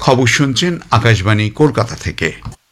খবর শুনছেন আকাশবাণী কলকাতা থেকে।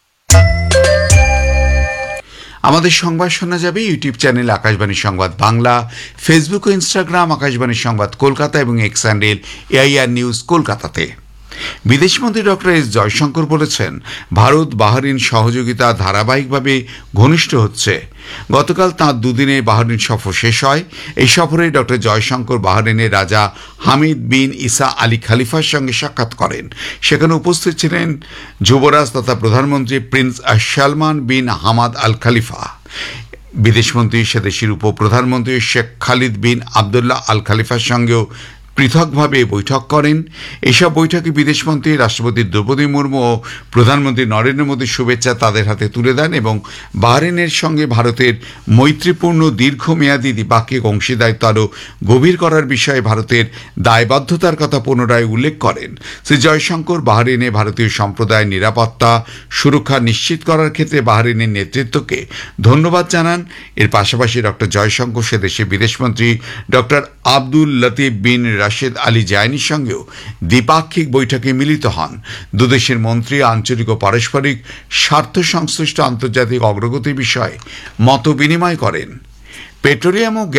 আমাদের সংবাদ শোনা যাবে ইউটিউব চ্যানেল আকাশবাণী সংবাদ বাংলা, ফেসবুক ও ইনস্টাগ্রাম আকাশবাণী সংবাদ কলকাতা এবং এক্স হ্যান্ডেল এআইআর নিউজ কলকাতাতে। বিদেশমন্ত্রী ডক্টর এস জয়শঙ্কর বলেছেন, ভারত বাহরিন সহযোগিতা ধারাবাহিকভাবে ঘনিষ্ঠ হচ্ছে। গতকাল তাঁর দুদিনের বাহরিন সফর শেষ হয়। এই সফরে ডক্টর জয়শঙ্কর বাহরিনের রাজা হামিদ বিন ইসা আলী খালিফার সঙ্গে সাক্ষাৎ করেন। সেখানে উপস্থিত ছিলেন যুবরাজ তথা প্রধানমন্ত্রী Prince Salman bin Hamad Al খালিফা। বিদেশমন্ত্রী সেদেশের উপপ্রধানমন্ত্রী শেখ খালিদ বিন আবদুল্লাহ আল খালিফার সঙ্গেও পৃথকভাবে বৈঠক করেন। এসব বৈঠকে বিদেশমন্ত্রী রাষ্ট্রপতি দ্রৌপদী মুর্মু ও প্রধানমন্ত্রী নরেন্দ্র মোদীর শুভেচ্ছা তাদের হাতে তুলে দেন এবং বাহরেনের সঙ্গে ভারতের মৈত্রীপূর্ণ দীর্ঘমেয়াদী দ্বিপাক্ষিক অংশীদারিত্ব আরও গভীর করার বিষয়ে ভারতের দায়বদ্ধতার কথা পুনরায় উল্লেখ করেন। শ্রী জয়শঙ্কর বাহরেনে ভারতীয় সম্প্রদায়ের নিরাপত্তা সুরক্ষা নিশ্চিত করার ক্ষেত্রে বাহরেনের নেতৃত্বকে ধন্যবাদ জানান। এর পাশাপাশি ডক্টর জয়শঙ্কর সে দেশের বিদেশমন্ত্রী ডক্টর আব্দুল লতিফ বিন রাশেদ আলী জায়নির সঙ্গেও দ্বিপাক্ষিক বৈঠকে মিলিত হন। দুদেশের মন্ত্রী আঞ্চলিক ও পারস্পরিক স্বার্থ সংশ্লিষ্ট আন্তর্জাতিক অগ্রগতি বিষয়ে মত বিনিময় করেন। পেট্রোলিয়াম ও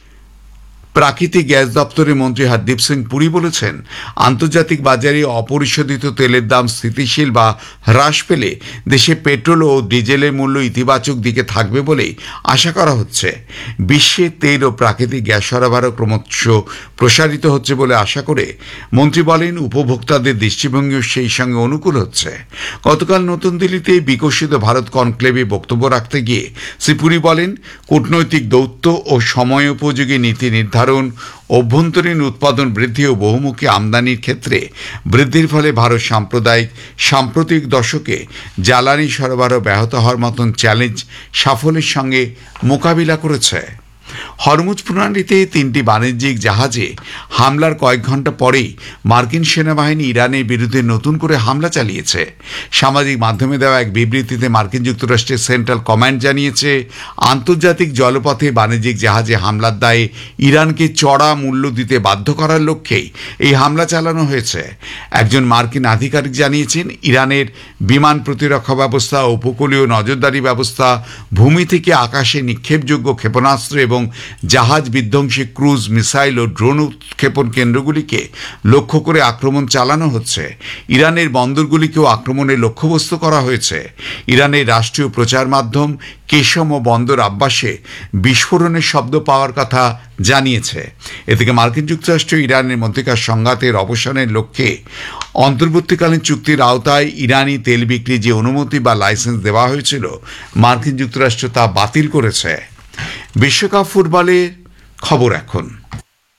প্রাকৃতিক গ্যাস দপ্তরের মন্ত্রী হরদীপ সিং পুরী বলেছেন, আন্তর্জাতিক বাজারে অপরিশোধিত তেলের দাম স্থিতিশীল বা হ্রাস পেলে দেশে পেট্রোল ও ডিজেলের মূল্য ইতিবাচক দিকে থাকবে বলেই আশা করা হচ্ছে। বিশ্বে তেল ও প্রাকৃতিক গ্যাস সরবরাহ ক্রমশ প্রসারিত হচ্ছে বলে আশা করে মন্ত্রী বলেন, উপভোক্তাদের দৃষ্টিভঙ্গিও সেই সঙ্গে অনুকূল হচ্ছে। গতকাল নতুন দিল্লিতে বিকশিত ভারত কনক্লেভে বক্তব্য রাখতে গিয়ে শ্রী পুরী বলেন, কূটনৈতিক দৌত্য ও সময়োপযোগী নীতি নির্ধারণ, অভ্যন্তরীণ উৎপাদন বৃদ্ধি ও বহুমুখী আমদানির ক্ষেত্রে বৃদ্ধির ফলে ভারত সাম্প্রতিক দশকে জ্বালানি সরবরাহ ব্যাহত হওয়ার মতন চ্যালেঞ্জ সাফল্যের সঙ্গে মোকাবিলা করেছে। হরমুজ প্রণালীতে 3টি বাণিজ্যিক জাহাজে হামলার কয়েক ঘন্টা পরেই মার্কিন সেনাবাহিনী ইরানের বিরুদ্ধে নতুন করে হামলা চালিয়েছে। সামাজিক মাধ্যমে দেওয়া এক বিবৃতিতে মার্কিন যুক্তরাষ্ট্রের সেন্ট্রাল কমান্ড জানিয়েছে, আন্তর্জাতিক জলপথে বাণিজ্যিক জাহাজে হামলার দায়ে ইরানকে চড়া মূল্য দিতে বাধ্য করার লক্ষ্যেই এই হামলা চালানো হয়েছে। একজন মার্কিন আধিকারিক জানিয়েছেন, ইরানের বিমান প্রতিরক্ষা ব্যবস্থা, উপকূলীয় নজরদারি ব্যবস্থা, ভূমি থেকে আকাশে নিক্ষেপযোগ্য ক্ষেপণাস্ত্র এবং জাহাজ বিধ্বংসী ক্রুজ মিসাইল ও ড্রোন উৎক্ষেপণ কেন্দ্রগুলিকে লক্ষ্য করে আক্রমণ চালানো হচ্ছে। ইরানের বন্দরগুলিকেও আক্রমণের লক্ষ্যবস্তু করা হয়েছে। ইরানের রাষ্ট্রীয় প্রচার মাধ্যম কেশম ও বন্দর আব্বাসে বিস্ফোরণের শব্দ পাওয়ার কথা জানিয়েছে। এ থেকে মার্কিন যুক্তরাষ্ট্র ইরানের মধ্যকার সংঘাতের অবসানের লক্ষ্যে অন্তর্বর্তীকালীন চুক্তির আওতায় ইরানি তেল বিক্রি যে অনুমতি বা লাইসেন্স দেওয়া হয়েছিল, মার্কিন যুক্তরাষ্ট্র তা বাতিল করেছে। বিশ্বকাপ ফুটবলের খবর এখন।